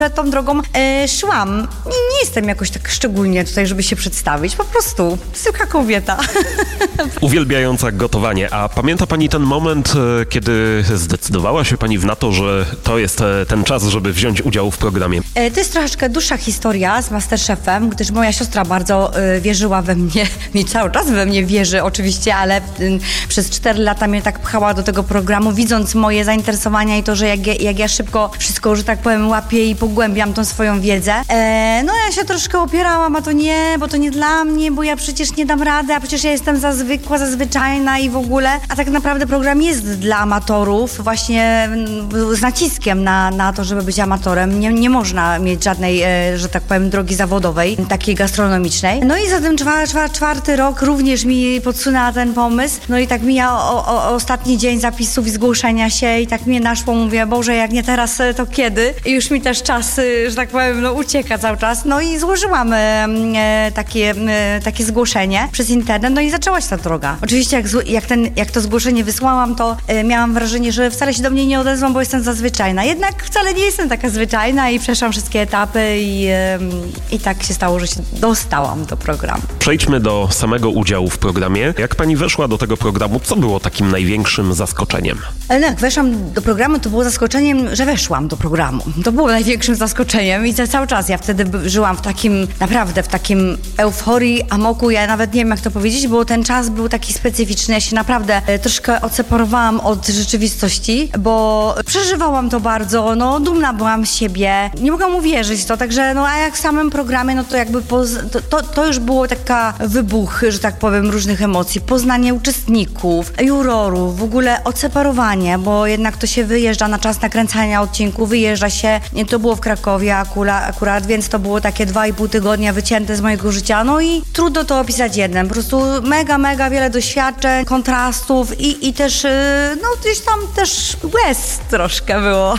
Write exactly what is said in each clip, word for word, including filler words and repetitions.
tą drogą e, szłam. Nie, nie jestem jakoś tak szczególnie tutaj, żeby się przedstawić. Po prostu zwykła kobieta. Uwielbiająca gotowanie. A pamięta pani ten moment, e, kiedy zdecydowała się pani na to, że to jest e, ten czas, żeby wziąć udział w programie? E, to jest troszeczkę dłuższa historia z Masterchefem, gdyż moja siostra bardzo e, wierzyła we mnie. I cały czas we mnie wierzy oczywiście, ale e, przez cztery lata mnie tak pchała do tego programu, widząc moje zainteresowania i to, że jak, jak ja szybko wszystko, że tak powiem, łapię i pogłębiam tą swoją wiedzę. E, no ja się troszkę opierałam, a to nie, bo to nie dla mnie, bo ja przecież nie dam rady, a przecież ja jestem za zwykła, za zwyczajna i w ogóle. A tak naprawdę program jest dla amatorów, właśnie z naciskiem na, na to, żeby być amatorem. Nie, nie można mieć żadnej, e, że tak powiem, drogi zawodowej, takiej gastronomicznej. No i za ten czwa, czwa, czwarty rok również mi podsunęła ten pomysł. No i tak mija o, o, ostatni dzień zapisów i zgłoszenia się i tak mnie naszło, mówię, Boże, jak nie teraz, to kiedy? I już mi też czas, że tak powiem, no ucieka cały czas. No i złożyłam e, takie, e, takie zgłoszenie przez internet, no i zaczęła się ta droga. Oczywiście jak, jak, ten, jak to zgłoszenie wysłałam, to e, miałam wrażenie, że wcale się do mnie nie odezwą, bo jestem zazwyczajna. Jednak wcale nie jestem taka zwyczajna i przeszłam wszystkie etapy i, e, i tak się stało, że się dostałam do programu. Przejdźmy do samego udziału w programie. Jak pani weszła do tego programu, co było takim największym zaskoczeniem? No jak weszłam do programu, to było zaskoczeniem, że weszłam do programu. To było największym zaskoczeniem i cały czas ja wtedy żyłam w takim, naprawdę w takim euforii, amoku. Ja nawet nie wiem, jak to powiedzieć, bo ten czas był taki specyficzny. Ja się naprawdę e, troszkę odseparowałam od rzeczywistości, bo przeżywałam to bardzo, no dumna byłam z siebie. Nie mogłam uwierzyć w to, także no a jak w samym programie, no to jakby poz, to, to, to już było taka wybuch, że tak powiem, różnych emocji. Poznanie uczestników, jurorów, w ogóle odseparowanie, bo jednak to się wyjeżdża na czas nakręcania odcinku, wyjeżdża się, nie, to było w Krakowie akula, akurat, więc to było takie dwa i pół tygodnia wycięte z mojego życia, no i trudno to opisać jednym, po prostu mega, mega wiele doświadczeń, kontrastów i, i też, no gdzieś tam też łez troszkę było.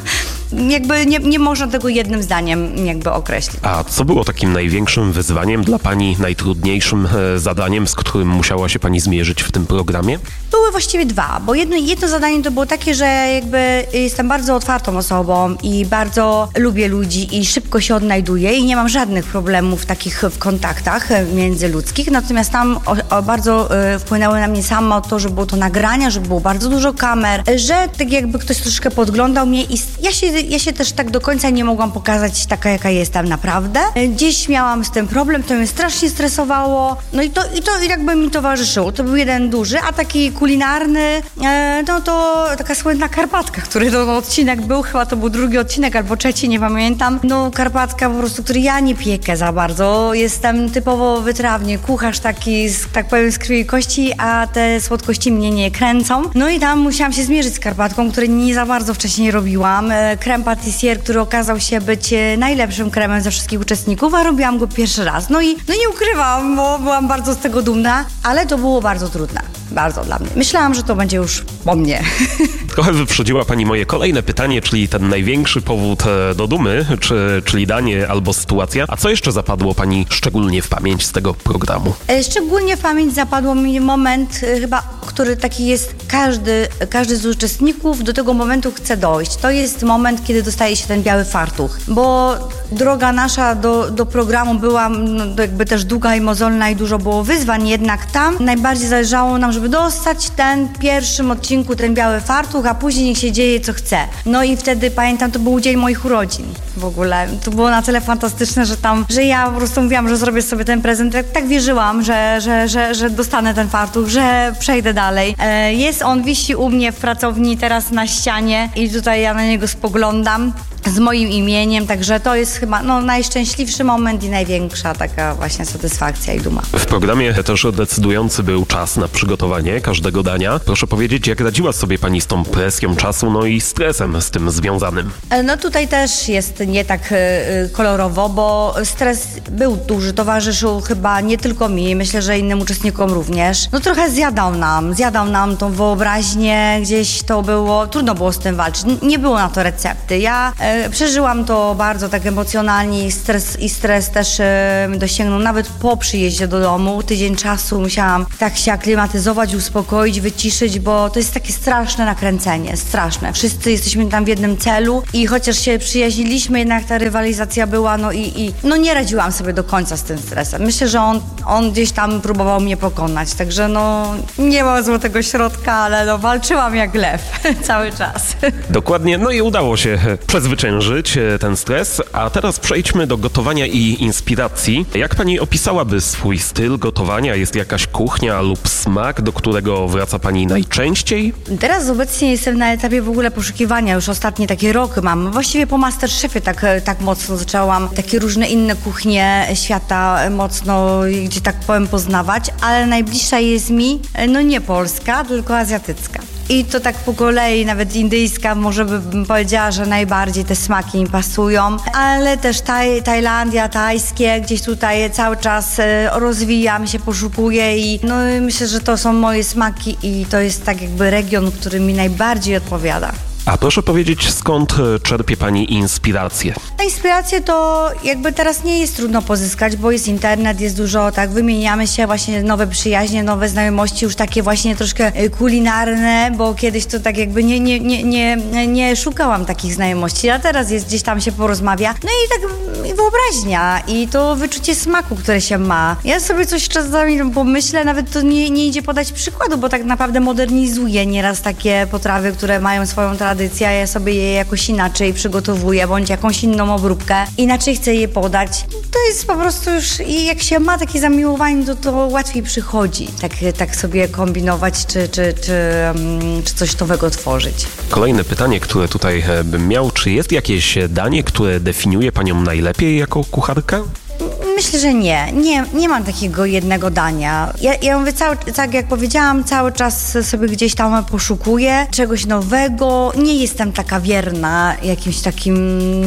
Jakby nie, nie można tego jednym zdaniem jakby określić. A co było takim największym wyzwaniem dla pani, najtrudniejszym e, zadaniem, z którym musiała się pani zmierzyć w tym programie? Były właściwie dwa, bo jedno, jedno zadanie to było takie, że jakby jestem bardzo otwartą osobą i bardzo lubię ludzi i szybko się odnajduję i nie mam żadnych problemów takich w kontaktach międzyludzkich, natomiast tam o, o bardzo y, wpłynęły na mnie samo to, że było to nagrania, że było bardzo dużo kamer, że tak jakby ktoś troszkę podglądał mnie i ja się, ja się też tak do końca nie mogłam pokazać taka, jaka jestem naprawdę. Gdzieś miałam z tym problem, to mnie strasznie stresowało, no i to, i to jakby mi towarzyszyło. To był jeden duży, a taki kulinarny, e, no to taka słynna Karpatka, który to no, odcinek był, chyba to był drugi odcinek albo trzeci, nie pamiętam. No Karpatka po prostu, który ja nie piekę za bardzo. Jestem typowo wytrawny, kucharz taki, z, tak powiem, z krwi i kości, a te słodkości mnie nie kręcą. No i tam musiałam się zmierzyć z Karpatką, której nie za bardzo wcześniej robiłam. E, krem patissier, który okazał się być najlepszym kremem ze wszystkich uczestników, a robiłam go pierwszy raz. No i no nie ukrywam, bo byłam bardzo z tego dumna, ale to było bardzo trudne. Bardzo dla mnie. Myślałam, że to będzie już po mnie. Trochę wyprzedziła pani moje kolejne pytanie, czyli ten największy powód do dumy, czy, czyli danie albo sytuacja. A co jeszcze zapadło pani szczególnie w pamięć z tego programu? Szczególnie w pamięć zapadło mi moment, chyba, który taki jest, każdy, każdy z uczestników do tego momentu chce dojść. To jest moment, kiedy dostaje się ten biały fartuch, bo droga nasza do, do programu była no, jakby też długa i mozolna i dużo było wyzwań, jednak tam najbardziej zależało nam, żeby dostać ten pierwszym odcinku ten biały fartuch, a później niech się dzieje co chce. No i wtedy pamiętam, to był dzień moich urodzin w ogóle. To było na tyle fantastyczne, że tam, że ja po prostu mówiłam, że zrobię sobie ten prezent. Tak, tak wierzyłam, że, że, że, że dostanę ten fartuch, że przejdę dalej. E, jest on, wisi u mnie w pracowni teraz na ścianie i tutaj ja na niego spoglądam z moim imieniem, także to jest chyba no, najszczęśliwszy moment i największa taka właśnie satysfakcja i duma. W programie też decydujący był czas na przygotowanie każdego dania. Proszę powiedzieć, jak radziła sobie pani z tą presją czasu, no i stresem z tym związanym? No tutaj też jest nie tak y, kolorowo, bo stres był duży, towarzyszył chyba nie tylko mi, myślę, że innym uczestnikom również. No trochę zjadał nam, zjadał nam tą wyobraźnię, gdzieś to było, trudno było z tym walczyć, nie było na to recepty. Ja E, przeżyłam to bardzo tak emocjonalnie i stres, i stres też e, dosięgnął nawet po przyjeździe do domu. Tydzień czasu musiałam tak się aklimatyzować, uspokoić, wyciszyć, bo to jest takie straszne nakręcenie, straszne. Wszyscy jesteśmy tam w jednym celu i chociaż się przyjaźniliśmy, jednak ta rywalizacja była, no i, i no nie radziłam sobie do końca z tym stresem. Myślę, że on, on gdzieś tam próbował mnie pokonać, także no nie ma złotego środka, ale no walczyłam jak lew cały czas. Dokładnie, no i udało się przezwyciężyć ten stres, a teraz przejdźmy do gotowania i inspiracji. Jak pani opisałaby swój styl gotowania? Jest jakaś kuchnia lub smak, do którego wraca pani najczęściej? Teraz obecnie jestem na etapie w ogóle poszukiwania, już ostatnie takie roki mam. Właściwie po MasterChefie tak, tak mocno zaczęłam takie różne inne kuchnie świata mocno, gdzie tak powiem, poznawać, ale najbliższa jest mi, no nie polska, tylko azjatycka. I to tak po kolei, nawet indyjska, może bym powiedziała, że najbardziej te smaki mi pasują, ale też taj, Tajlandia, tajskie, gdzieś tutaj cały czas rozwijam się, poszukuję i no myślę, że to są moje smaki i to jest tak jakby region, który mi najbardziej odpowiada. A proszę powiedzieć, skąd czerpie pani inspirację? Ta inspirację to jakby teraz nie jest trudno pozyskać, bo jest internet, jest dużo, tak, wymieniamy się, właśnie nowe przyjaźnie, nowe znajomości, już takie właśnie troszkę kulinarne, bo kiedyś to tak jakby nie, nie, nie, nie, nie szukałam takich znajomości, a teraz jest gdzieś tam się porozmawia. No i tak i wyobraźnia i to wyczucie smaku, które się ma. Ja sobie coś czasami pomyślę, nawet to nie, nie idzie podać przykładu, bo tak naprawdę modernizuję nieraz takie potrawy, które mają swoją tradycję. Ja sobie je jakoś inaczej przygotowuję, bądź jakąś inną obróbkę. Inaczej chcę je podać. To jest po prostu już, i jak się ma takie zamiłowanie, to, to łatwiej przychodzi. Tak, tak sobie kombinować, czy, czy, czy, czy coś nowego tworzyć. Kolejne pytanie, które tutaj bym miał. Czy jest jakieś danie, które definiuje panią najlepiej jako kucharkę? Myślę, że nie. Nie, nie mam takiego jednego dania. Ja, ja mówię, cały, tak jak powiedziałam, cały czas sobie gdzieś tam poszukuję czegoś nowego. Nie jestem taka wierna jakimś takim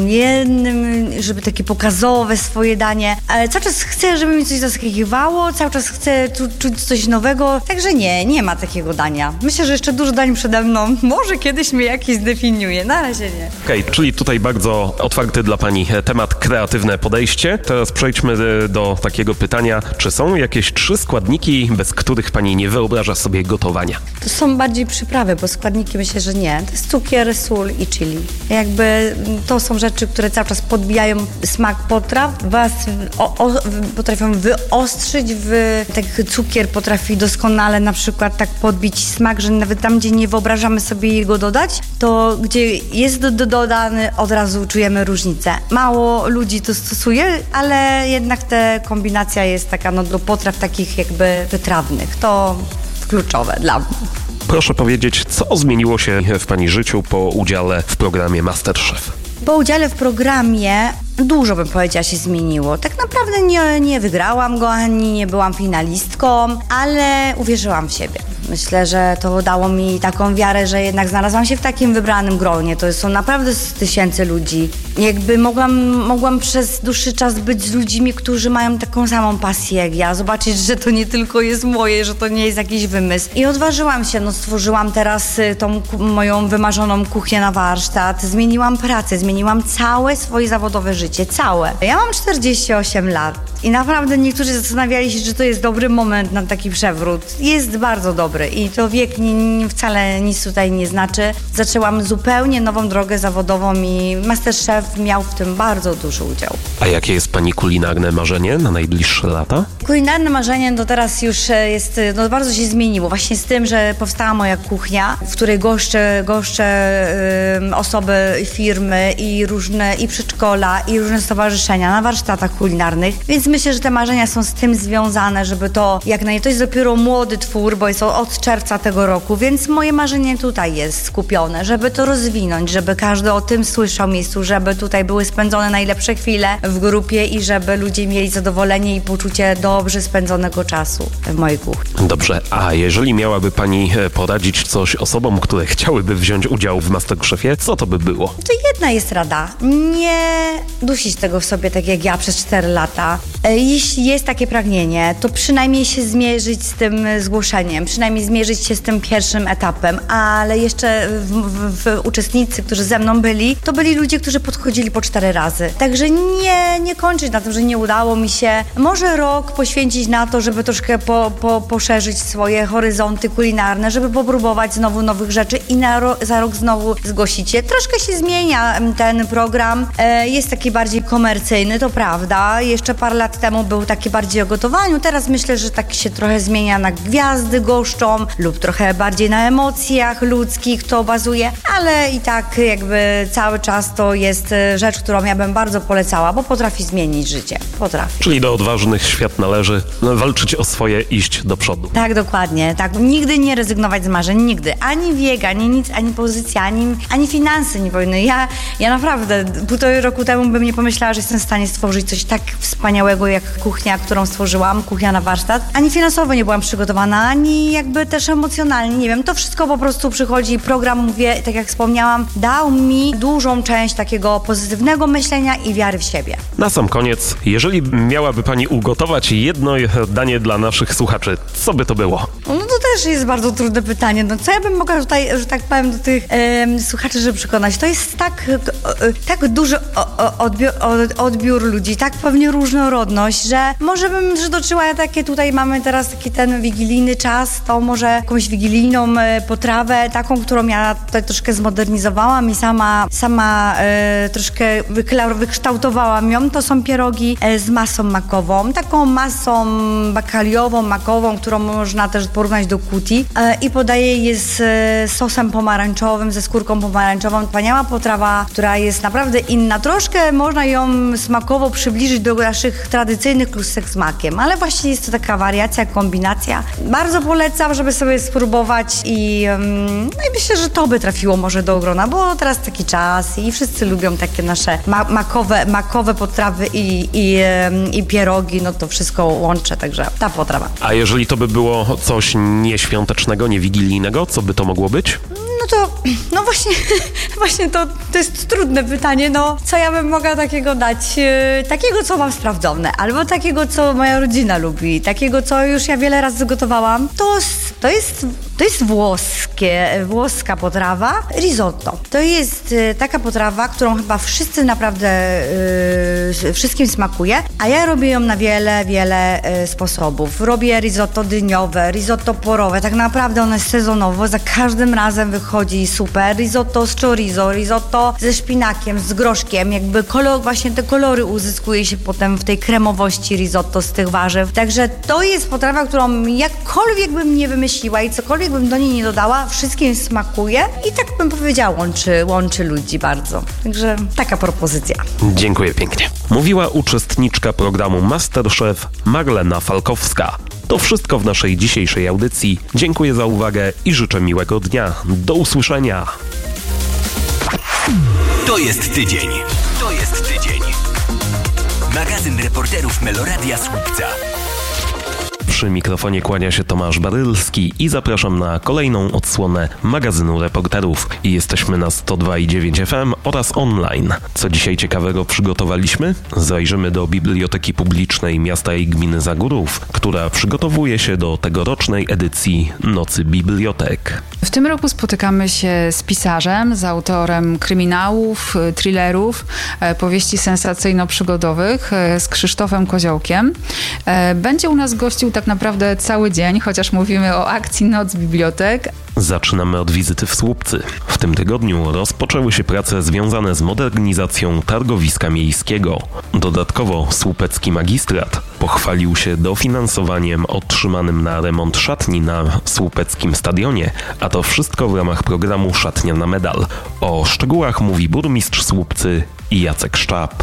jednym, żeby takie pokazowe swoje danie, ale cały czas chcę, żeby mi coś zaskakiwało, cały czas chcę tu, czuć coś nowego, także nie, nie ma takiego dania. Myślę, że jeszcze dużo dań przede mną. Może kiedyś mnie jakieś zdefiniuje, na razie nie. Okej, okay, czyli tutaj bardzo otwarty dla pani temat, kreatywne podejście. Teraz przejdźmy do takiego pytania, czy są jakieś trzy składniki, bez których pani nie wyobraża sobie gotowania? To są bardziej przyprawy, bo składniki myślę, że nie. To jest cukier, sól i chili. Jakby to są rzeczy, które cały czas podbijają smak potraw, was o, o, potrafią wyostrzyć, w, tak cukier potrafi doskonale na przykład tak podbić smak, że nawet tam, gdzie nie wyobrażamy sobie jego dodać, to gdzie jest do, do, dodany, od razu czujemy różnicę. Mało ludzi to stosuje, ale jednak ta kombinacja jest taka, no, do potraw takich jakby wytrawnych. To kluczowe dla mnie. Proszę powiedzieć, co zmieniło się w pani życiu po udziale w programie MasterChef? Po udziale w programie dużo, bym powiedziała, się zmieniło. Tak naprawdę nie, nie wygrałam go, ani nie byłam finalistką, ale uwierzyłam w siebie. Myślę, że to dało mi taką wiarę, że jednak znalazłam się w takim wybranym gronie. To są naprawdę tysięcy ludzi. Jakby mogłam, mogłam przez dłuższy czas być z ludźmi, którzy mają taką samą pasję jak ja. Zobaczyć, że to nie tylko jest moje, że to nie jest jakiś wymysł. I odważyłam się, no stworzyłam teraz tą moją wymarzoną kuchnię na warsztat. Zmieniłam pracę, zmieniłam całe swoje zawodowe życie. Całe. Ja mam czterdzieści osiem lat i naprawdę niektórzy zastanawiali się, czy to jest dobry moment na taki przewrót. Jest bardzo dobry i to wiek nie, nie, wcale nic tutaj nie znaczy. Zaczęłam zupełnie nową drogę zawodową i MasterChef miał w tym bardzo duży udział. A jakie jest pani kulinarne marzenie na najbliższe lata? Kulinarne marzenie to teraz już jest, no bardzo się zmieniło. Właśnie z tym, że powstała moja kuchnia, w której goszczę, goszczę yy, osoby, firmy i różne, i przedszkola, i różne stowarzyszenia na warsztatach kulinarnych, więc myślę, że te marzenia są z tym związane, żeby to, jak naj... to jest dopiero młody twór, bo jest od czerwca tego roku, więc moje marzenie tutaj jest skupione, żeby to rozwinąć, żeby każdy o tym słyszał miejscu, żeby tutaj były spędzone najlepsze chwile w grupie i żeby ludzie mieli zadowolenie i poczucie do dobrze spędzonego czasu w mojej kuchni. Dobrze, a jeżeli miałaby pani poradzić coś osobom, które chciałyby wziąć udział w MasterChefie, co to by było? To jedna jest rada. Nie dusić tego w sobie tak jak ja przez cztery lata. Jeśli jest takie pragnienie, to przynajmniej się zmierzyć z tym zgłoszeniem, przynajmniej zmierzyć się z tym pierwszym etapem, ale jeszcze w, w, w uczestnicy, którzy ze mną byli, to byli ludzie, którzy podchodzili po cztery razy. Także nie, nie kończyć na tym, że nie udało mi się. Może rok poświęcić na to, żeby troszkę po, po, poszerzyć swoje horyzonty kulinarne, żeby popróbować znowu nowych rzeczy i na ro, za rok znowu zgłosić się. Troszkę się zmienia ten program. E, jest taki bardziej komercyjny, to prawda. Jeszcze parę lat temu był taki bardziej o gotowaniu. Teraz myślę, że tak się trochę zmienia, na gwiazdy goszczą lub trochę bardziej na emocjach ludzkich to bazuje, ale i tak jakby cały czas to jest rzecz, którą ja bym bardzo polecała, bo potrafi zmienić życie. Potrafi. Czyli do odważnych świat należy walczyć o swoje, iść do przodu. Tak, dokładnie. Tak. Nigdy nie rezygnować z marzeń, nigdy. Ani wiek, ani nic, ani pozycja, ani, ani finanse nie powinny. Ja, ja naprawdę półtorej roku temu bym nie pomyślała, że jestem w stanie stworzyć coś tak wspaniałego jak kuchnia, którą stworzyłam, kuchnia na warsztat. Ani finansowo nie byłam przygotowana, ani jakby też emocjonalnie, nie wiem. To wszystko po prostu przychodzi. Program, mówię, tak jak wspomniałam, dał mi dużą część takiego pozytywnego myślenia i wiary w siebie. Na sam koniec, jeżeli miałaby pani ugotować jedno danie dla naszych słuchaczy, co by to było? No to też jest bardzo trudne pytanie. No co ja bym mogła tutaj, że tak powiem, do tych e, słuchaczy, żeby przekonać? To jest tak, e, tak duży o, odbiór, odbiór ludzi, tak pewnie różnorodność, że może bym przytoczyła takie, tutaj mamy teraz taki ten wigilijny czas, to może jakąś wigilijną e, potrawę, taką, którą ja tutaj troszkę zmodernizowałam i sama, sama e, troszkę wykla, wykształtowałam ją. To są pierogi e, z masą makową, taką masą bakaliową, makową, którą można też porównać do kuti e, i podaję je z e, sosem pomarańczowym, ze skórką pomarańczową. Wspaniała potrawa, która jest naprawdę inna. Troszkę można ją smakowo przybliżyć do naszych tradycyjnych klusek z makiem, ale właśnie jest to taka wariacja, kombinacja. Bardzo polecam, żeby sobie spróbować i, um, no i myślę, że to by trafiło może do grona, bo teraz taki czas i wszyscy lubią takie nasze ma- makowe, makowe potrawy i, i, um, i pierogi, no to wszystko łączę, także ta potrawa. A jeżeli to by było coś nieświątecznego, niewigilijnego, co by to mogło być? No to, no właśnie, właśnie to, to jest trudne pytanie, no co ja bym mogła takiego dać, yy, takiego co mam sprawdzone, albo takiego co moja rodzina lubi, takiego co już ja wiele razy gotowałam, to, to jest, to jest włoskie, włoska potrawa, risotto. To jest yy, taka potrawa, którą chyba wszyscy naprawdę, yy, wszystkim smakuje, a ja robię ją na wiele, wiele yy, sposobów. Robię risotto dyniowe, risotto porowe, tak naprawdę ono jest sezonowo, za każdym razem wychodzi super. Risotto z chorizo, risotto ze szpinakiem, z groszkiem, jakby kolor, właśnie te kolory uzyskuje się potem w tej kremowości risotto z tych warzyw. Także to jest potrawa, którą jakkolwiek bym nie wymyśliła i cokolwiek bym do niej nie dodała, wszystkim smakuje i tak bym powiedziała, łączy, łączy ludzi bardzo. Także taka propozycja. Dziękuję pięknie. Mówiła uczestniczka programu MasterChef Marlena Falkowska. To wszystko w naszej dzisiejszej audycji. Dziękuję za uwagę i życzę miłego dnia. Do usłyszenia. To jest tydzień. To jest tydzień. Magazyn reporterów Meloradia Słupca. Przy mikrofonie kłania się Tomasz Barylski i zapraszam na kolejną odsłonę magazynu reporterów. I jesteśmy na sto dwa i dziewięć F M oraz online. Co dzisiaj ciekawego przygotowaliśmy? Zajrzymy do Biblioteki Publicznej Miasta i Gminy Zagórów, która przygotowuje się do tegorocznej edycji Nocy Bibliotek. W tym roku spotykamy się z pisarzem, z autorem kryminałów, thrillerów, powieści sensacyjno-przygodowych, z Krzysztofem Koziołkiem. Będzie u nas gościł tak naprawdę cały dzień, chociaż mówimy o akcji Noc Bibliotek. Zaczynamy od wizyty w Słupcy. W tym tygodniu rozpoczęły się prace związane z modernizacją targowiska miejskiego. Dodatkowo słupecki magistrat pochwalił się dofinansowaniem otrzymanym na remont szatni na słupeckim stadionie, a to wszystko w ramach programu Szatnia na medal. O szczegółach mówi burmistrz Słupcy Jacek Szczap.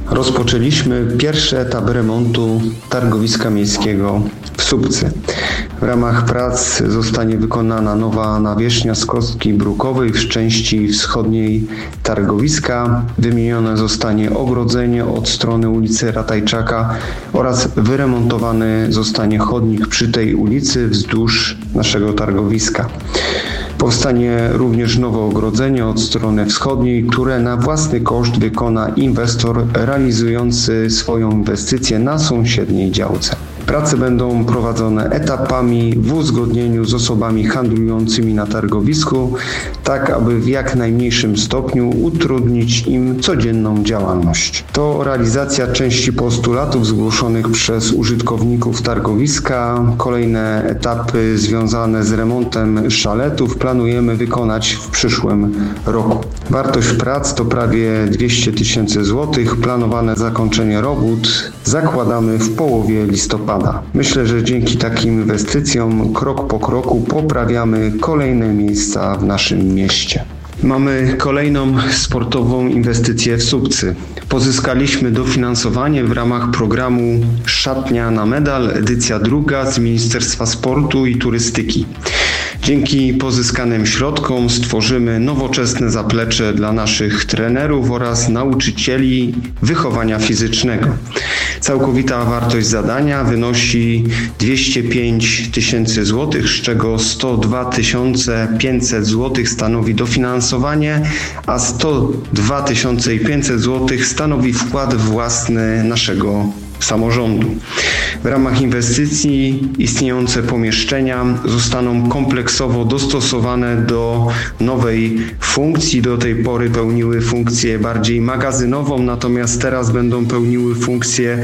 Rozpoczęliśmy pierwszy etap remontu targowiska miejskiego w Słupcy. W ramach prac zostanie wykonana nowa nawierzchnia z kostki brukowej w części wschodniej targowiska. Wymienione zostanie ogrodzenie od strony ulicy Ratajczaka oraz wyremontowany zostanie chodnik przy tej ulicy wzdłuż naszego targowiska. Powstanie również nowe ogrodzenie od strony wschodniej, które na własny koszt wykona inwestor realizujący swoją inwestycję na sąsiedniej działce. Prace będą prowadzone etapami w uzgodnieniu z osobami handlującymi na targowisku, tak aby w jak najmniejszym stopniu utrudnić im codzienną działalność. To realizacja części postulatów zgłoszonych przez użytkowników targowiska. Kolejne etapy związane z remontem szaletów planujemy wykonać w przyszłym roku. Wartość prac to prawie dwieście tysięcy złotych. Planowane zakończenie robót zakładamy w połowie listopada. Myślę, że dzięki takim inwestycjom krok po kroku poprawiamy kolejne miejsca w naszym mieście. Mamy kolejną sportową inwestycję w Słupcy. Pozyskaliśmy dofinansowanie w ramach programu Szatnia na medal, edycja druga z Ministerstwa Sportu i Turystyki. Dzięki pozyskanym środkom stworzymy nowoczesne zaplecze dla naszych trenerów oraz nauczycieli wychowania fizycznego. Całkowita wartość zadania wynosi dwieście pięć tysięcy złotych, z czego sto dwa tysiące pięćset złotych stanowi dofinansowanie, a sto dwa tysiące pięćset złotych stanowi wkład własny naszego samorządu. W ramach inwestycji istniejące pomieszczenia zostaną kompleksowo dostosowane do nowej funkcji. Do tej pory pełniły funkcję bardziej magazynową, natomiast teraz będą pełniły funkcję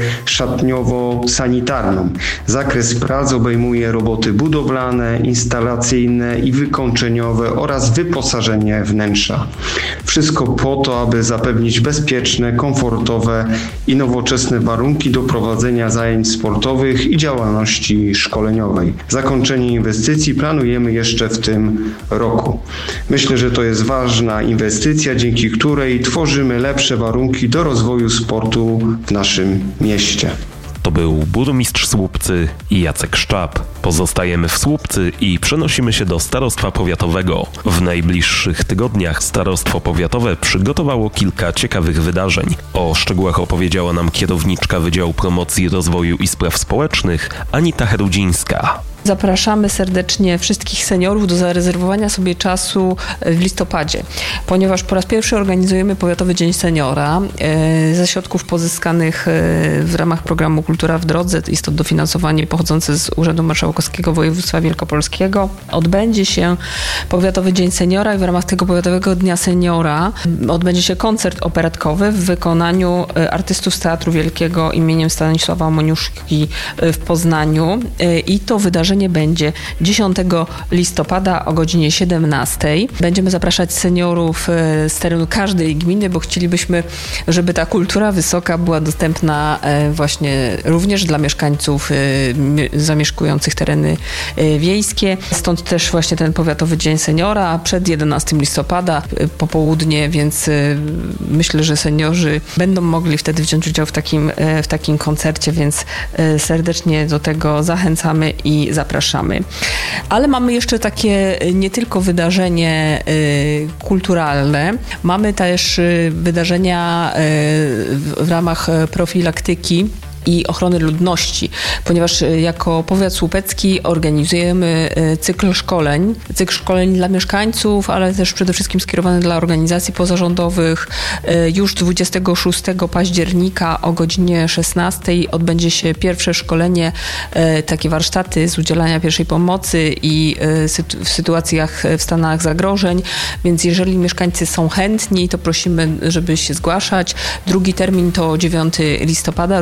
szatniowo-sanitarną. Zakres prac obejmuje roboty budowlane, instalacyjne i wykończeniowe oraz wyposażenie wnętrza. Wszystko po to, aby zapewnić bezpieczne, komfortowe i nowoczesne warunki do prowadzenia zajęć sportowych i działalności szkoleniowej. Zakończenie inwestycji planujemy jeszcze w tym roku. Myślę, że to jest ważna inwestycja, dzięki której tworzymy lepsze warunki do rozwoju sportu w naszym mieście. To był burmistrz Słupcy Jacek Szczap. Pozostajemy w Słupcy i przenosimy się do Starostwa Powiatowego. W najbliższych tygodniach Starostwo Powiatowe przygotowało kilka ciekawych wydarzeń. O szczegółach opowiedziała nam kierowniczka Wydziału Promocji Rozwoju i Spraw Społecznych Anita Herudzińska. Zapraszamy serdecznie wszystkich seniorów do zarezerwowania sobie czasu w listopadzie, ponieważ po raz pierwszy organizujemy Powiatowy Dzień Seniora ze środków pozyskanych w ramach programu Kultura w Drodze. Jest to dofinansowanie pochodzące z Urzędu Marszałkowskiego Województwa Wielkopolskiego. Odbędzie się Powiatowy Dzień Seniora i w ramach tego Powiatowego Dnia Seniora odbędzie się koncert operetkowy w wykonaniu artystów z Teatru Wielkiego imieniem Stanisława Moniuszki w Poznaniu i to wydarzenie będzie dziesiątego listopada o godzinie siedemnastej. Będziemy zapraszać seniorów z terenu każdej gminy, bo chcielibyśmy, żeby ta kultura wysoka była dostępna właśnie również dla mieszkańców zamieszkujących tereny wiejskie. Stąd też właśnie ten Powiatowy Dzień Seniora przed jedenastego listopada, popołudnie, więc myślę, że seniorzy będą mogli wtedy wziąć udział w takim, w takim koncercie, więc serdecznie do tego zachęcamy i zapraszamy. Zapraszamy. Ale mamy jeszcze takie nie tylko wydarzenie y, kulturalne, mamy też y, wydarzenia y, w, w ramach profilaktyki i ochrony ludności, ponieważ jako powiat słupecki organizujemy cykl szkoleń, cykl szkoleń dla mieszkańców, ale też przede wszystkim skierowany dla organizacji pozarządowych. Już dwudziestego szóstego października o godzinie szesnastej odbędzie się pierwsze szkolenie, takie warsztaty z udzielania pierwszej pomocy i w sytuacjach, w stanach zagrożeń, więc jeżeli mieszkańcy są chętni, to prosimy, żeby się zgłaszać. Drugi termin to dziewiątego listopada, również to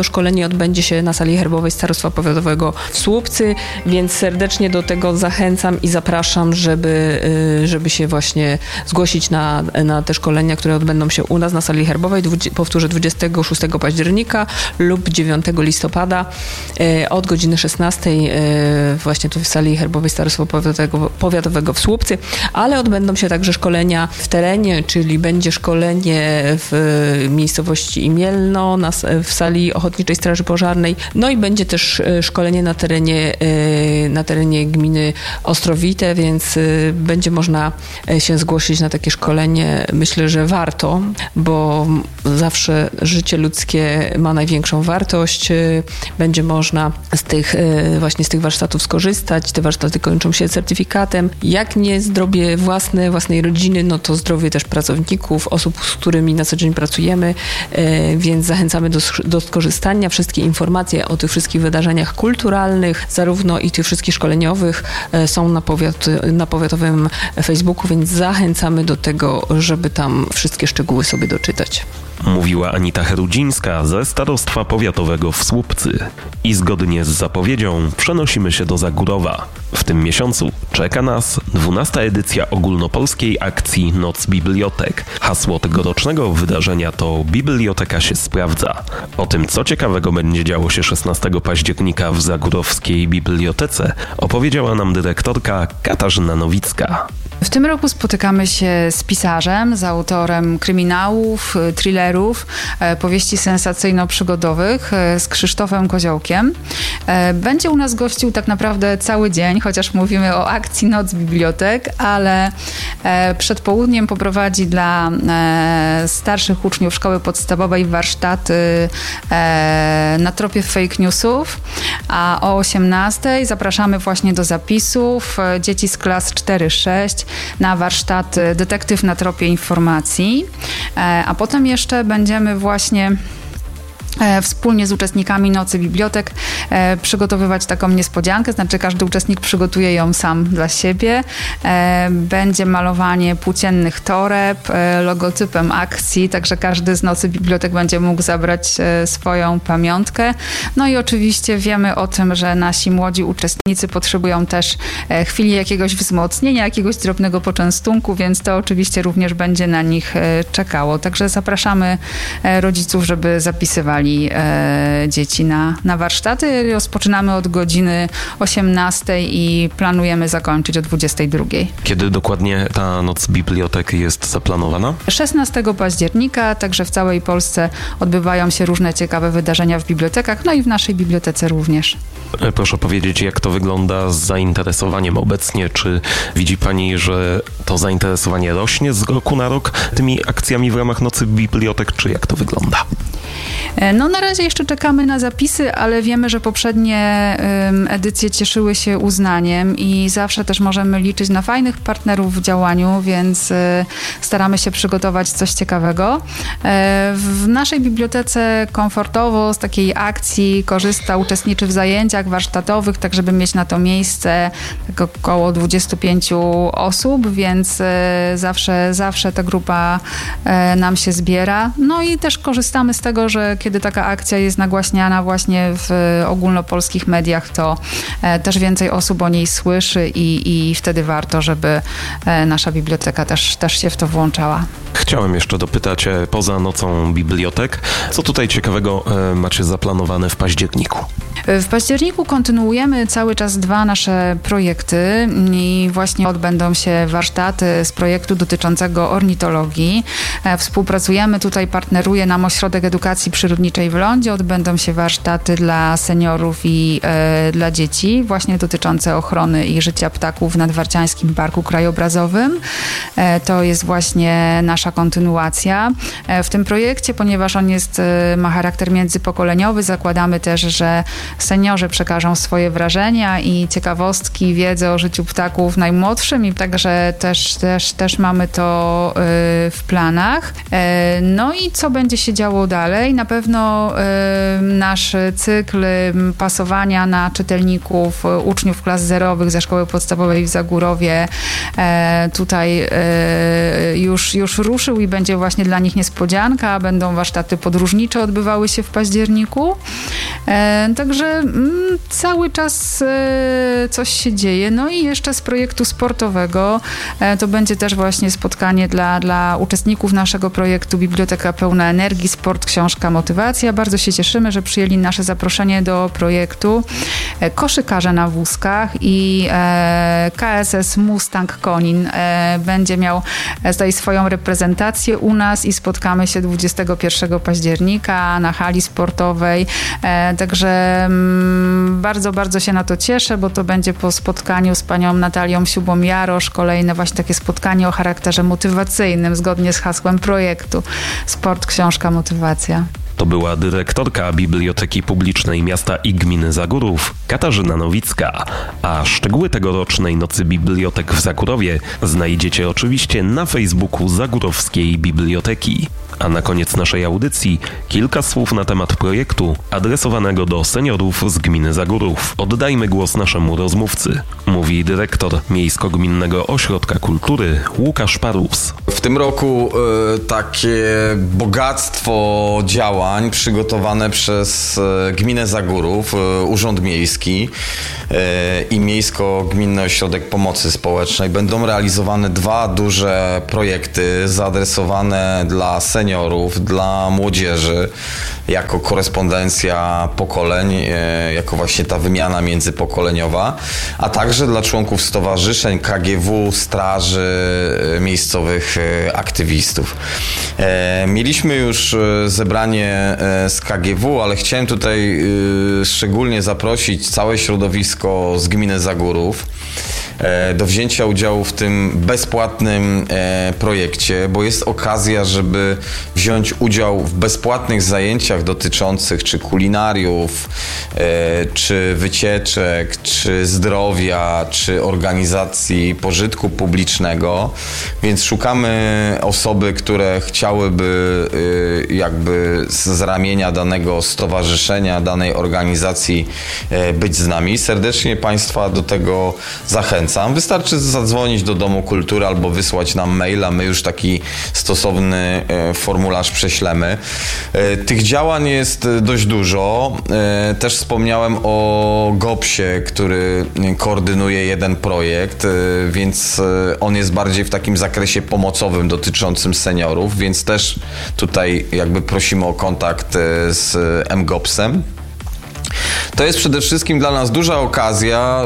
szkolenie odbędzie się na sali herbowej Starostwa Powiatowego w Słupcy, więc serdecznie do tego zachęcam i zapraszam, żeby, żeby się właśnie zgłosić na, na te szkolenia, które odbędą się u nas na sali herbowej, powtórzę, dwudziestego szóstego października lub dziewiątego listopada od godziny szesnastej właśnie tu w sali herbowej Starostwa Powiatowego, Powiatowego w Słupcy, ale odbędą się także szkolenia w terenie, czyli będzie szkolenie w miejscowości Imielno na, w sali Ochotniczej Straży Pożarnej, no i będzie też szkolenie na terenie, na terenie gminy Ostrowite, więc będzie można się zgłosić na takie szkolenie. Myślę, że warto, bo zawsze życie ludzkie ma największą wartość. Będzie można z tych właśnie z tych warsztatów skorzystać. Te warsztaty kończą się certyfikatem. Jak nie zdrowie własne, własnej rodziny, no to zdrowie też pracowników, osób, z którymi na co dzień pracujemy, więc zachęcamy do, do skorzystania. Wszystkie informacje o tych wszystkich wydarzeniach kulturalnych, zarówno i tych wszystkich szkoleniowych są na, powiat, na powiatowym Facebooku, więc zachęcamy do tego, żeby tam wszystkie szczegóły sobie doczytać. Mówiła Anita Herudzińska ze Starostwa Powiatowego w Słupcy. I zgodnie z zapowiedzią przenosimy się do Zagórowa. W tym miesiącu czeka nas dwunasta edycja ogólnopolskiej akcji Noc Bibliotek. Hasło tegorocznego wydarzenia to Biblioteka się sprawdza. O tym, co ciekawego będzie działo się szesnastego października w Zagórowskiej Bibliotece, opowiedziała nam dyrektorka Katarzyna Nowicka. W tym roku spotykamy się z pisarzem, z autorem kryminałów, thrillerów, powieści sensacyjno-przygodowych, z Krzysztofem Koziołkiem. Będzie u nas gościł tak naprawdę cały dzień, chociaż mówimy o akcji Noc Bibliotek, ale przed południem poprowadzi dla starszych uczniów szkoły podstawowej warsztaty na tropie fake newsów, a o osiemnastej zapraszamy właśnie do zapisów dzieci z klas cztery sześć na warsztat Detektyw na tropie informacji, a potem jeszcze będziemy właśnie wspólnie z uczestnikami Nocy Bibliotek e, przygotowywać taką niespodziankę, znaczy każdy uczestnik przygotuje ją sam dla siebie. E, będzie malowanie płóciennych toreb, e, logotypem akcji, także każdy z Nocy Bibliotek będzie mógł zabrać e, swoją pamiątkę. No i oczywiście wiemy o tym, że nasi młodzi uczestnicy potrzebują też e, chwili jakiegoś wzmocnienia, jakiegoś drobnego poczęstunku, więc to oczywiście również będzie na nich e, czekało. Także zapraszamy e, rodziców, żeby zapisywali E, dzieci na, na warsztaty. Rozpoczynamy od godziny osiemnastej i planujemy zakończyć o dwudziestej drugiej. Kiedy dokładnie ta Noc Bibliotek jest zaplanowana? szesnastego października, także w całej Polsce odbywają się różne ciekawe wydarzenia w bibliotekach, no i w naszej bibliotece również. Proszę powiedzieć, jak to wygląda z zainteresowaniem obecnie? Czy widzi Pani, że to zainteresowanie rośnie z roku na rok tymi akcjami w ramach Nocy Bibliotek, czy jak to wygląda? No na razie jeszcze czekamy na zapisy, ale wiemy, że poprzednie um, edycje cieszyły się uznaniem i zawsze też możemy liczyć na fajnych partnerów w działaniu, więc y, staramy się przygotować coś ciekawego. Y, w naszej bibliotece komfortowo z takiej akcji korzysta, uczestniczy w zajęciach warsztatowych, tak żeby mieć na to miejsce tak około dwudziestu pięciu osób, więc y, zawsze, zawsze ta grupa y, nam się zbiera. No i też korzystamy z tego, że kiedy taka akcja jest nagłaśniana właśnie w ogólnopolskich mediach, to e, też więcej osób o niej słyszy i, i wtedy warto, żeby e, nasza biblioteka też, też się w to włączała. Chciałem jeszcze dopytać, e, poza Nocą Bibliotek, co tutaj ciekawego e, macie zaplanowane w październiku? W październiku kontynuujemy cały czas dwa nasze projekty i właśnie odbędą się warsztaty z projektu dotyczącego ornitologii. E, współpracujemy tutaj, partneruje nam Ośrodek Edukacji Przyrodniczej w Lądzie. Odbędą się warsztaty dla seniorów i e, dla dzieci, właśnie dotyczące ochrony i życia ptaków w Nadwarciańskim Parku Krajobrazowym. E, to jest właśnie nasza kontynuacja. E, w tym projekcie, ponieważ on jest, e, ma charakter międzypokoleniowy, zakładamy też, że seniorzy przekażą swoje wrażenia i ciekawostki, wiedzę o życiu ptaków najmłodszym i także też, też, też mamy to w planach. No i co będzie się działo dalej? Na pewno nasz cykl pasowania na czytelników, uczniów klas zerowych ze szkoły podstawowej w Zagórowie tutaj już, już ruszył i będzie właśnie dla nich niespodzianka. Będą warsztaty podróżnicze odbywały się w październiku. Także cały czas coś się dzieje. No i jeszcze z projektu sportowego to będzie też właśnie spotkanie dla, dla uczestników naszego projektu Biblioteka Pełna Energii, Sport, Książka, Motywacja. Bardzo się cieszymy, że przyjęli nasze zaproszenie do projektu. Koszykarze na wózkach i K S S Mustang Konin będzie miał tutaj swoją reprezentację u nas i spotkamy się dwudziestego pierwszego października na hali sportowej. Także bardzo, bardzo się na to cieszę, bo to będzie po spotkaniu z panią Natalią Siubą-Jarosz kolejne właśnie takie spotkanie o charakterze motywacyjnym, zgodnie z hasłem projektu Sport, Książka, Motywacja. To była dyrektorka Biblioteki Publicznej Miasta i Gminy Zagórów, Katarzyna Nowicka. A szczegóły tegorocznej Nocy Bibliotek w Zagórowie znajdziecie oczywiście na Facebooku Zagórowskiej Biblioteki. A na koniec naszej audycji kilka słów na temat projektu adresowanego do seniorów z gminy Zagórów. Oddajmy głos naszemu rozmówcy, mówi dyrektor Miejsko-Gminnego Ośrodka Kultury Łukasz Parus. W tym roku y, takie bogactwo działań przygotowane przez y, Gminę Zagórów, y, Urząd Miejski y, i Miejsko-Gminny Ośrodek Pomocy Społecznej będą realizowane dwa duże projekty zaadresowane dla seniorów, dla młodzieży, jako korespondencja pokoleń, jako właśnie ta wymiana międzypokoleniowa, a także dla członków stowarzyszeń, K G W, straży, miejscowych aktywistów. Mieliśmy już zebranie z K G W, ale chciałem tutaj szczególnie zaprosić całe środowisko z gminy Zagórów do wzięcia udziału w tym bezpłatnym projekcie, bo jest okazja, żeby wziąć udział w bezpłatnych zajęciach dotyczących czy kulinariów, czy wycieczek, czy zdrowia, czy organizacji pożytku publicznego, więc szukamy osoby, które chciałyby jakby z ramienia danego stowarzyszenia, danej organizacji być z nami. Serdecznie Państwa do tego zachęcam. Wystarczy zadzwonić do Domu Kultury albo wysłać nam maila, my już taki stosowny formularz prześlemy. Tych działań jest dość dużo. Też wspomniałem o gopsie, który koordynuje jeden projekt, więc on jest bardziej w takim zakresie pomocowym dotyczącym seniorów, więc też tutaj jakby prosimy o kontakt z M gopsem. To jest przede wszystkim dla nas duża okazja,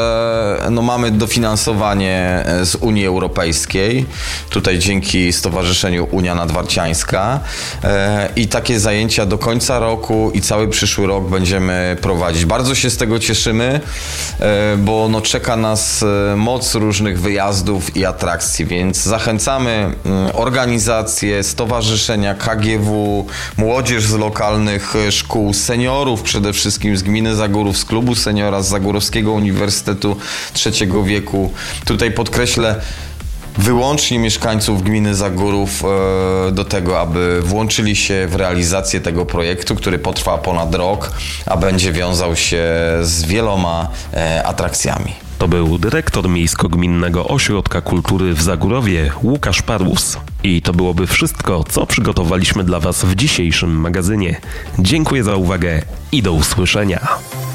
że no mamy dofinansowanie z Unii Europejskiej, tutaj dzięki Stowarzyszeniu Unia Nadwarciańska e, i takie zajęcia do końca roku i cały przyszły rok będziemy prowadzić. Bardzo się z tego cieszymy, e, bo no czeka nas moc różnych wyjazdów i atrakcji, więc zachęcamy organizacje, stowarzyszenia, K G W, młodzież z lokalnych szkół, seniorów przede wszystkim z gminy Zagórów, z klubu seniora, z Zagórowskiego Uniwersytetu Trzeciego Wieku. Tutaj podkreślę wyłącznie mieszkańców gminy Zagórów e, do tego, aby włączyli się w realizację tego projektu, który potrwa ponad rok, a będzie wiązał się z wieloma e, atrakcjami. To był dyrektor Miejsko-Gminnego Ośrodka Kultury w Zagórowie Łukasz Parus. I to byłoby wszystko, co przygotowaliśmy dla Was w dzisiejszym magazynie. Dziękuję za uwagę i do usłyszenia.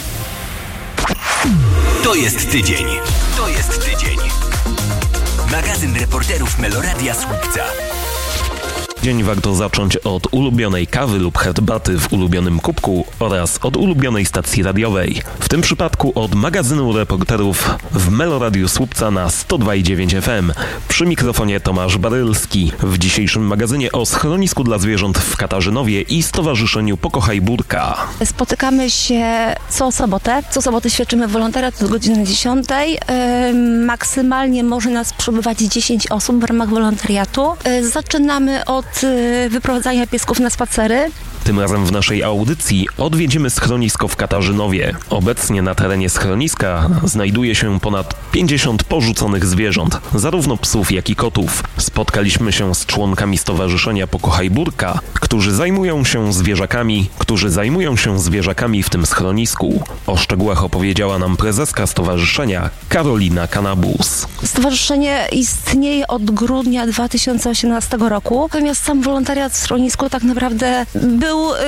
To jest tydzień. To jest tydzień. Magazyn reporterów Meloradia Słupca. Dzień warto zacząć od ulubionej kawy lub herbaty w ulubionym kubku oraz od ulubionej stacji radiowej. W tym przypadku od magazynu reporterów w Meloradiu Słupca na sto dwa i dziewięć F M. Przy mikrofonie Tomasz Barylski. W dzisiejszym magazynie o schronisku dla zwierząt w Katarzynowie i Stowarzyszeniu Pokochaj Burka. Spotykamy się co sobotę. Co sobotę świadczymy wolontariat od godziny dziesiątej. Yy, maksymalnie może nas przebywać dziesięć osób w ramach wolontariatu. Yy, zaczynamy od wyprowadzania piesków na spacery. Tym razem w naszej audycji odwiedzimy schronisko w Katarzynowie. Obecnie na terenie schroniska znajduje się ponad pięćdziesiąt porzuconych zwierząt, zarówno psów, jak i kotów. Spotkaliśmy się z członkami Stowarzyszenia Pokochaj Burka, którzy zajmują się zwierzakami, którzy zajmują się zwierzakami w tym schronisku. O szczegółach opowiedziała nam prezeska stowarzyszenia Karolina Kanabus. Stowarzyszenie istnieje od grudnia dwa tysiące osiemnastego roku, natomiast sam wolontariat w schronisku tak naprawdę był yy,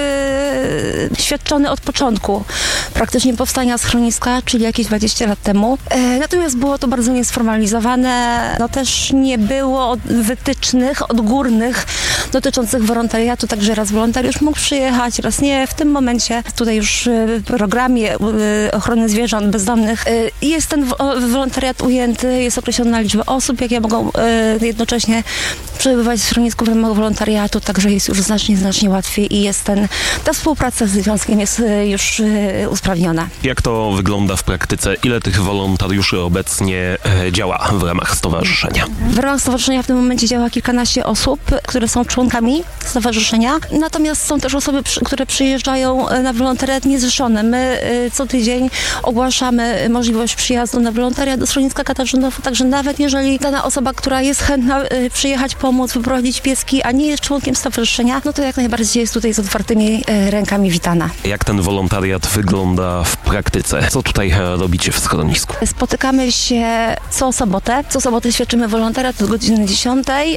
świadczony od początku praktycznie powstania schroniska, czyli jakieś dwadzieścia lat temu. Yy, natomiast było to bardzo niesformalizowane, no też nie było wytycznych odgórnych dotyczących wolontariatu, także raz wolontariusz mógł przyjechać, raz nie. W tym momencie tutaj już w programie ochrony zwierząt bezdomnych jest ten wolontariat ujęty, jest określona liczba osób, jakie mogą jednocześnie przebywać w schronisku w ramach wolontariatu, także jest już znacznie, znacznie łatwiej i jest ten, ta współpraca z związkiem jest już usprawniona. Jak to wygląda w praktyce? Ile tych wolontariuszy obecnie działa w ramach stowarzyszenia? W ramach stowarzyszenia w tym momencie działa kilkanaście osób, które są członkami stowarzyszenia. Natomiast są też osoby, które przyjeżdżają na wolontariat niezrzeszone. My co tydzień ogłaszamy możliwość przyjazdu na wolontariat do schroniska Katarzynów, także nawet jeżeli dana osoba, która jest chętna przyjechać, pomóc, wyprowadzić pieski, a nie jest członkiem stowarzyszenia, no to jak najbardziej jest tutaj z otwartymi rękami witana. Jak ten wolontariat wygląda w praktyce? Co tutaj robicie w schronisku? Spotykamy się co sobotę. Co sobotę świadczymy wolontariat od godziny dziesiątej.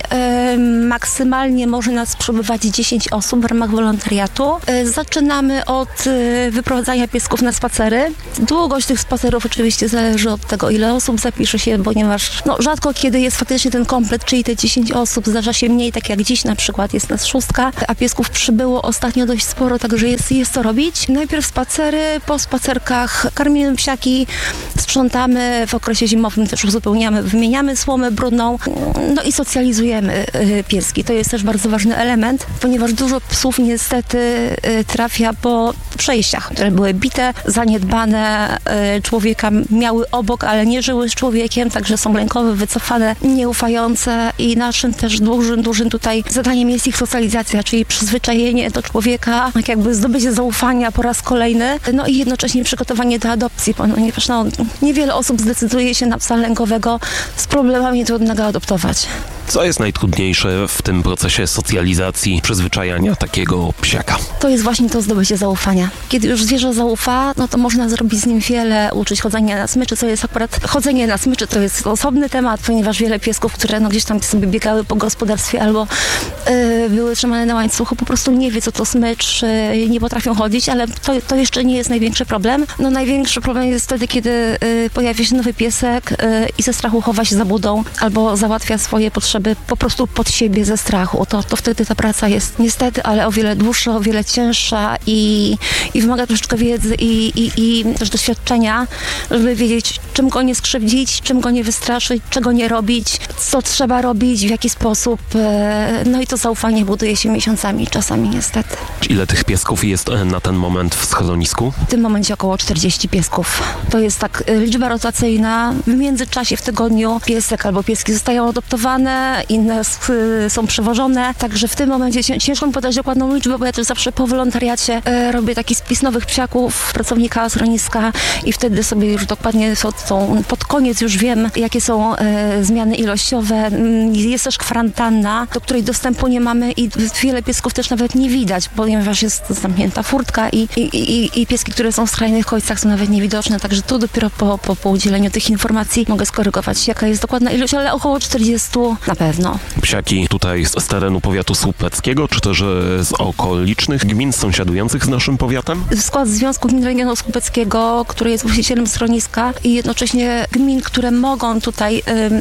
Maksymalnie może nas przebywać dziesięć osób w ramach wolontariatu. Zaczynamy od wyprowadzania piesków na spacery. Długość tych spacerów oczywiście zależy od tego, ile osób zapisze się, ponieważ no, rzadko kiedy jest faktycznie ten komplet, czyli te dziesięć osób. Zdarza się mniej, tak jak dziś na przykład jest nas szóstka, a piesków przybyło ostatnio dość sporo, także jest, jest co robić. Najpierw spacery, po spacerkach karmimy psiaki, sprzątamy, w okresie zimowym też uzupełniamy, wymieniamy słomę brudną, no i socjalizujemy pieski. To jest też bardzo ważny element, ponieważ dużo psów niestety trafia po przejściach, które były bite, zaniedbane, człowieka miały obok, ale nie żyły z człowiekiem, także są lękowe, wycofane, nieufające i naszym też dużym, dużym tutaj zadaniem jest ich socjalizacja, czyli przyzwyczajenie do człowieka, tak jakby zdobycie zaufania po raz kolejny, no i jednocześnie przygotowanie do adopcji, ponieważ no, niewiele osób zdecyduje się na psa lękowego z problemami trudnego adoptować. Co jest najtrudniejsze w tym procesie socjalizacji, przyzwyczajania takiego psiaka? To jest właśnie to zdobycie zaufania. Kiedy już zwierzę zaufa, no to można zrobić z nim wiele, uczyć chodzenia na smyczy, co jest akurat chodzenie na smyczy, to jest osobny temat, ponieważ wiele piesków, które no gdzieś tam sobie biegały po gospodarstwie albo yy, były trzymane na łańcuchu, po prostu nie wie, co to smycz, yy, nie potrafią chodzić, ale to, to jeszcze nie jest największy problem. No największy problem jest wtedy, kiedy yy, pojawia się nowy piesek yy, i ze strachu chowa się za budą albo załatwia swoje potrzeby po prostu pod siebie ze strachu. To, to wtedy ta praca jest niestety, ale o wiele dłuższa, o wiele cięższa i, i wymaga troszeczkę wiedzy i, i, i też doświadczenia, żeby wiedzieć, czym go nie skrzywdzić, czym go nie wystraszyć, czego nie robić, co trzeba robić, w jaki sposób. No i to zaufanie buduje się miesiącami, czasami niestety. Ile tych piesków jest na ten moment w schronisku? W tym momencie około czterdzieści piesków. To jest tak liczba rotacyjna. W międzyczasie w tygodniu piesek albo pieski zostają adoptowane, inne są przewożone, także w tym momencie ciężko mi podać dokładną liczbę, bo ja też zawsze po wolontariacie e, robię taki spis nowych psiaków, pracownika schroniska i wtedy sobie już dokładnie są, są, pod koniec już wiem, jakie są e, zmiany ilościowe. Jest też kwarantanna, do której dostępu nie mamy i wiele piesków też nawet nie widać, ponieważ jest zamknięta furtka i, i, i, i pieski, które są w skrajnych końcach, są nawet niewidoczne, także tu dopiero po, po, po udzieleniu tych informacji mogę skorygować, jaka jest dokładna ilość, ale około czterdzieści na pewno. Psiaki tutaj z, z terenu powiatu słupeckiego, czy też z okolicznych gmin sąsiadujących z naszym powiatem? W skład Związku Gmin Regionu Słupeckiego, który jest właścicielem schroniska i jednocześnie gmin, które mogą tutaj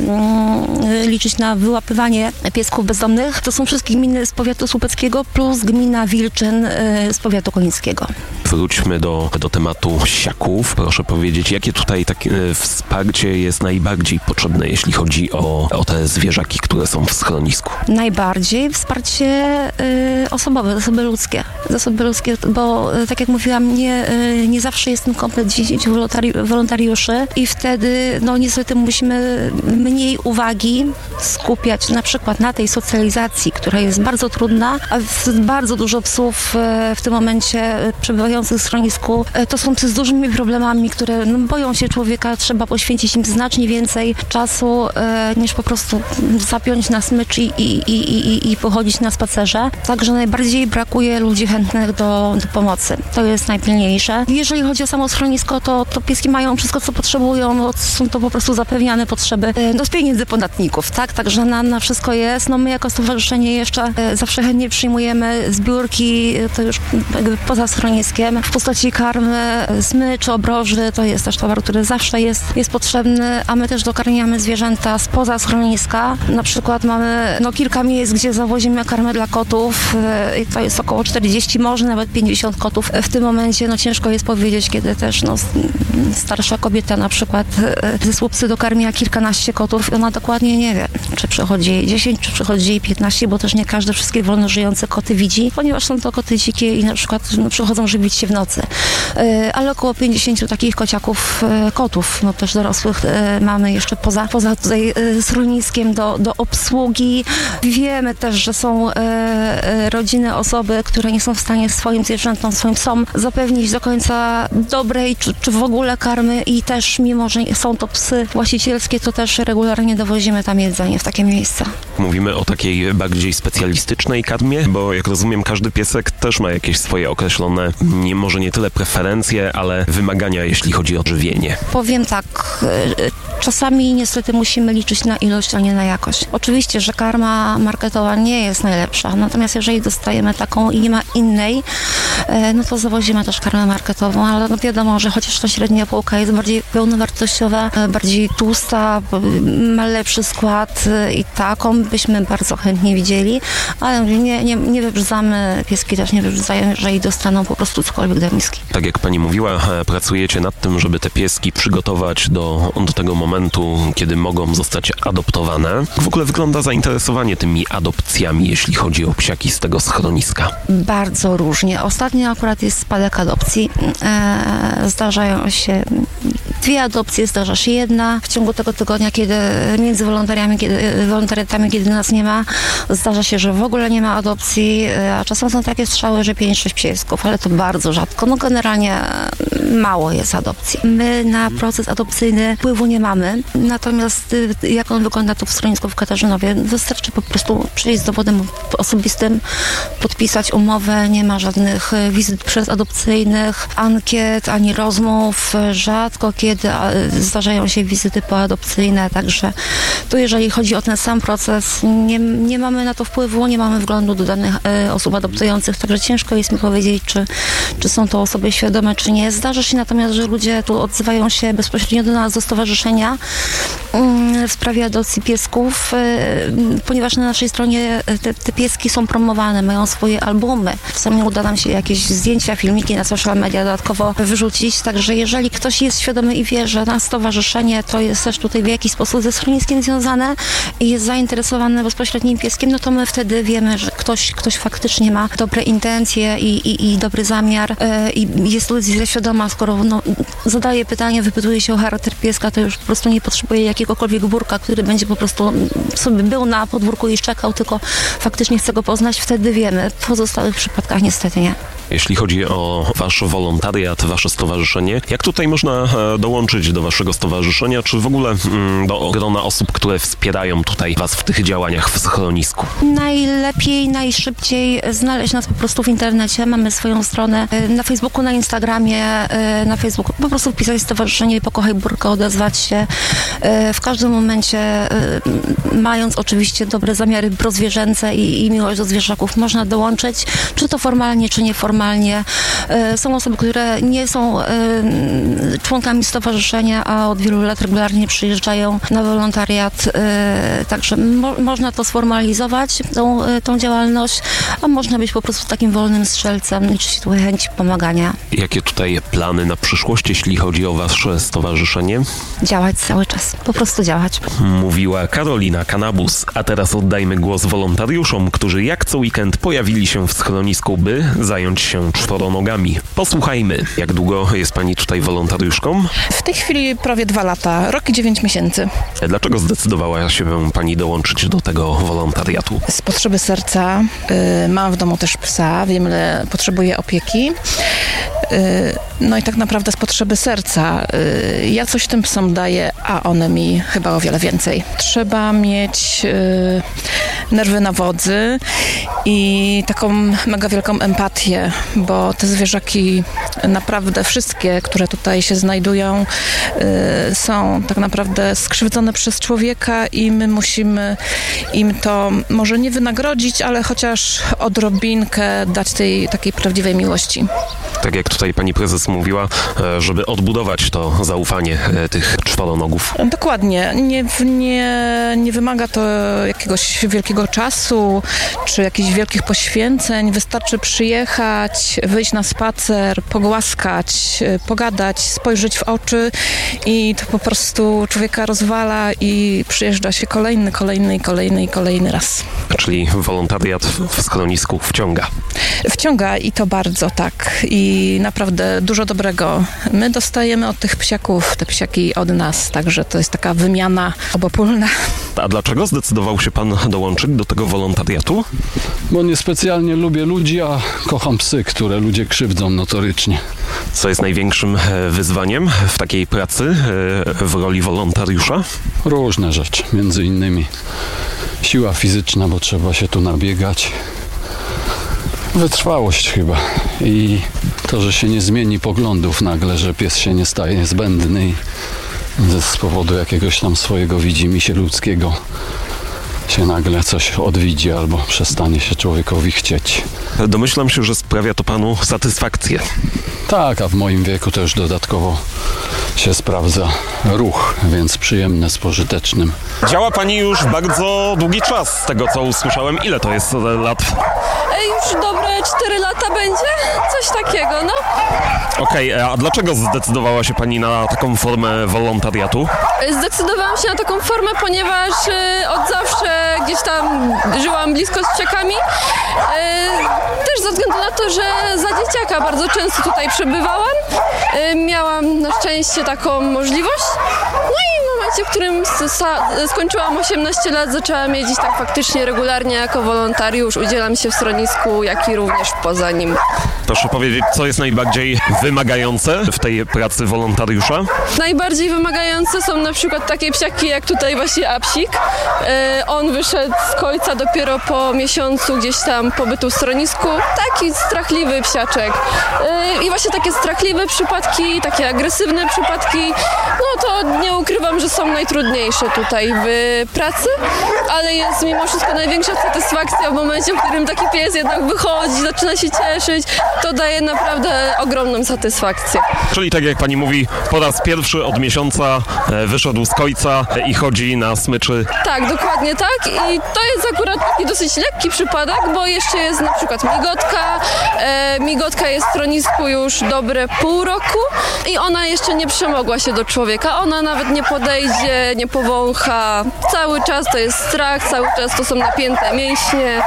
y, liczyć na wyłapywanie piesków bezdomnych, to są wszystkie gminy z powiatu słupeckiego plus gmina Wilczyn y, z powiatu konińskiego. Wróćmy do, do tematu psiaków. Proszę powiedzieć, jakie tutaj takie wsparcie jest najbardziej potrzebne, jeśli chodzi o, o te zwierzaki, które są w schronisku? Najbardziej wsparcie y, osobowe, zasoby ludzkie. Zasoby ludzkie, bo y, tak jak mówiłam, nie, y, nie zawsze jest ten komplet dziesięciu wolontari- wolontariuszy i wtedy no niestety musimy mniej uwagi skupiać na przykład na tej socjalizacji, która jest bardzo trudna, a bardzo dużo psów psów w tym momencie przebywających w schronisku to są psy z dużymi problemami, które no, boją się człowieka, trzeba poświęcić im znacznie więcej czasu niż po prostu zapiąć na smycz i, i, i, i, i pochodzić na spacerze. Także najbardziej brakuje ludzi chętnych do, do pomocy. To jest najpilniejsze. Jeżeli chodzi o samo schronisko, to, to pieski mają wszystko, co potrzebują. No, są to po prostu zapewniane potrzeby no, z pieniędzy podatników, tak? Także na, na wszystko jest. No my jako stowarzyszenie jeszcze zawsze chętnie przyjmujemy zbiórki, to już jakby poza schroniskiem, w postaci karmy, smyczy, obroży. To jest też towar, który zawsze jest, jest potrzebny, a my też dokarmiamy zwierzęta spoza schroniska. Na przykład mamy no, kilka miejsc, gdzie zawozimy karmę dla kotów. I to jest około czterdzieści, może nawet pięćdziesiąt kotów. W tym momencie no, ciężko jest powiedzieć, kiedy też no, starsza kobieta na przykład ze Słupcy dokarmia kilkanaście kotów i ona dokładnie nie wie, czy przychodzi jej dziesięć, czy przychodzi jej piętnaście, bo też nie każdy wszystkie wolno żyjące koty widzi, ponieważ są to koty dzikie i na przykład no, przychodzą żywić się w nocy. Ale około pięćdziesięciu takich kociaków, kotów, no też dorosłych mamy jeszcze poza, poza tutaj schroniskiem do, do obsługi. Wiemy też, że są rodziny, osoby, które nie są w stanie swoim zwierzętom, swoim psom zapewnić do końca dobrej, czy, czy w ogóle karmy i też mimo, że są to psy właścicielskie, to też regularnie dowozimy tam jedzenie w takie miejsca. Mówimy o takiej bardziej specjalistycznej karmie, bo jak rozumiem, każdy piesek też ma jakieś swoje określone, nie, może nie tyle preferencje, ale wymagania, jeśli chodzi o żywienie. Powiem tak, czasami niestety musimy liczyć na ilość, a nie na jakość. Oczywiście, że karma marketowa nie jest najlepsza, natomiast jeżeli dostajemy taką i nie ma innej, no to zawozimy też karmę marketową, ale no wiadomo, że chociaż ta średnia półka jest bardziej pełnowartościowa, bardziej tłusta, ma lepszy skład i taką byśmy bardzo chętnie widzieli, ale nie, nie, nie wybrzdzamy, pieski też nie wybrzydzają, jeżeli dostaną po prostu cokolwiek do miski. Tak jak pani mówiła, pracujecie nad tym, żeby te pieski przygotować do, do tego momentu, kiedy mogą zostać adoptowane. W ogóle wygląda zainteresowanie tymi adopcjami, jeśli chodzi o psiaki z tego schroniska? Bardzo różnie. Ostatnio akurat jest spadek adopcji. E, zdarzają się dwie adopcje, zdarza się jedna. W ciągu tego tygodnia, kiedy między wolontariami, kiedy, wolontariatami, kiedy nas nie ma, zdarza się, że w ogóle nie ma adopcji, a czasem są takie strzały, że pięć sześć piesków, ale to bardzo rzadko. No generalnie mało jest adopcji. My na proces adopcyjny wpływu nie mamy, natomiast jak on wygląda tu w schronisku w Katarzynowie, wystarczy po prostu przyjść z dowodem osobistym, podpisać umowę, nie ma żadnych wizyt przedadopcyjnych, ankiet, ani rozmów, rzadko kiedy zdarzają się wizyty poadopcyjne, także tu jeżeli chodzi o ten sam proces, nie, nie mamy na to wpływu, nie mamy wglądu do danych e, osób adoptujących, także ciężko jest mi powiedzieć, czy, czy są to osoby świadome, czy nie. Zdarza się natomiast, że ludzie tu odzywają się bezpośrednio do nas, do stowarzyszenia w sprawie adopcji piesków, ponieważ na naszej stronie te, te pieski są promowane, mają swoje albumy. Czasami uda nam się jakieś zdjęcia, filmiki na social media dodatkowo wyrzucić, także jeżeli ktoś jest świadomy i wie, że nasze stowarzyszenie to jest też tutaj w jakiś sposób ze schroniskiem związane i jest zainteresowany bezpośrednim pieskiem, no to my wtedy wiemy, że ktoś, ktoś faktycznie ma dobre intencje i, i, i dobry zamiar i jest decyzja świadoma, skoro no, zadaje pytanie, wypytuje się o charakter pieska, to już po prostu nie potrzebuje jakiegokolwiek burka, który będzie po prostu sobie był na podwórku i szczekał, tylko faktycznie chce go poznać, wtedy wiemy. W pozostałych przypadkach niestety nie. Jeśli chodzi o wasz wolontariat, wasze stowarzyszenie, jak tutaj można dołączyć do waszego stowarzyszenia, czy w ogóle do grona osób, które wspierają tutaj was w tych działaniach w schronisku? Najlepiej, najszybciej znaleźć nas po prostu w internecie. Mamy swoją stronę na Facebooku, na Instagramie, na Facebooku. Po prostu wpisać stowarzyszenie Pokochaj Burkę, odezwać się. W każdym momencie, mając oczywiście dobre zamiary prozwierzęce i, i miłość do zwierzaków, można dołączyć, czy to formalnie, czy nieformalnie. Są osoby, które nie są członkami stowarzyszenia, a od wielu lat regularnie przyjeżdżają na wolontariat, także mo- można to sformalizować, tą, tą działalność, a można być po prostu takim wolnym strzelcem, liczyć tu chęć pomagania. Jakie tutaj plany na przyszłość, jeśli chodzi o wasze stowarzyszenie? Działać cały czas, po prostu działać. Mówiła Karolina Kanabus, a teraz oddajmy głos wolontariuszom, którzy jak co weekend pojawili się w schronisku, by zająć się czworonogami. Posłuchajmy, jak długo jest pani tutaj wolontariuszką? W tej chwili prawie dwa lata, rok i dziewięć miesięcy. Dlaczego zdecydowała się pani dołączyć do tego wolontariatu? Z potrzeby serca. Y, mam w domu też psa, wiem, ile potrzebuję opieki. Y, no i tak naprawdę z potrzeby serca. Y, ja coś tym psom daję, a one mi chyba o wiele więcej. Trzeba mieć y, nerwy na wodzy i taką mega wielką empatię, bo te zwierzaki naprawdę wszystkie, które tutaj się znajdują, y, są tak naprawdę skrzywdzone przez człowieka i my musimy im to może nie wynagrodzić, ale chociaż odrobinkę dać tej takiej prawdziwej miłości. Tak jak tutaj pani prezes mówiła, żeby odbudować to zaufanie tych czworonogów. Dokładnie. Nie, nie, nie wymaga to jakiegoś wielkiego czasu, czy jakichś wielkich poświęceń. Wystarczy przyjechać, wyjść na spacer, pogłaskać, pogadać, spojrzeć w oczy i to po prostu człowieka rozwala i przyjeżdża się kolejny, kolejny, kolejny i kolejny raz. Czyli wolontariat w schronisku wciąga. Wciąga i to bardzo, tak. I naprawdę dużo dobrego. My dostajemy od tych psiaków, te psiaki od nas, także to jest taka wymiana obopólna. A dlaczego zdecydował się pan dołączyć do tego wolontariatu? Bo niespecjalnie lubię ludzi, a kocham psy, które ludzie krzywdzą notorycznie. Co jest największym wyzwaniem w takiej pracy w roli wolontariusza? Różne rzeczy, między innymi siła fizyczna, bo trzeba się tu nabiegać. Wytrwałość chyba i to, że się nie zmieni poglądów nagle, że pies się nie staje zbędny i z powodu jakiegoś tam swojego widzimisię ludzkiego się nagle coś odwiedzi albo przestanie się człowiekowi chcieć. Domyślam się, że sprawia to panu satysfakcję. Tak, a w moim wieku też dodatkowo się sprawdza ruch, więc przyjemne z pożytecznym. Działa pani już bardzo długi czas, z tego co usłyszałem. Ile to jest lat? Już dobre cztery lata będzie? Coś takiego, no. Okej, okay, a dlaczego zdecydowała się pani na taką formę wolontariatu? Zdecydowałam się na taką formę, ponieważ y, od zawsze gdzieś tam żyłam blisko z psiakami. Y, też ze względu na to, że za dzieciaka bardzo często tutaj przebywałam. Y, miałam na szczęście taką możliwość. No i w momencie, w którym skończyłam osiemnaście lat, zaczęłam jeździć tak faktycznie regularnie jako wolontariusz. Udzielam się w schronisku, jak i również poza nim. Proszę powiedzieć, co jest najbardziej wymagające w tej pracy wolontariusza? Najbardziej wymagające są na przykład takie psiaki jak tutaj właśnie Apsik. Yy, on wyszedł z końca dopiero po miesiącu gdzieś tam pobytu w schronisku. Taki strachliwy psiaczek. Yy, I właśnie takie strachliwe przypadki, takie agresywne przypadki, no to nie ukrywam, że są najtrudniejsze tutaj w pracy, ale jest mimo wszystko największa satysfakcja w momencie, w którym taki pies jednak wychodzi, zaczyna się cieszyć. To daje naprawdę ogromną satysfakcję. Czyli tak jak pani mówi, po raz pierwszy od miesiąca wyszedł z kojca i chodzi na smyczy. Tak, dokładnie tak. I to jest akurat taki dosyć lekki przypadek, bo jeszcze jest na przykład migotka. E, migotka jest w schronisku już dobre pół roku i ona jeszcze nie przemogła się do człowieka. Ona nawet nie podejdzie, nie powącha. Cały czas to jest strach, cały czas to są napięte mięśnie.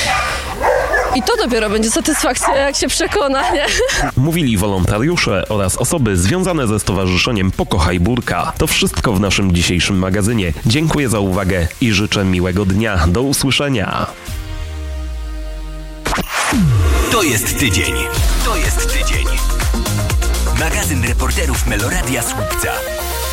I to dopiero będzie satysfakcja, jak się przekona, nie? Mówili wolontariusze oraz osoby związane ze stowarzyszeniem Pokochaj Burka. To wszystko w naszym dzisiejszym magazynie. Dziękuję za uwagę i życzę miłego dnia. Do usłyszenia. To jest tydzień. To jest tydzień. Magazyn reporterów Meloradia Słupca.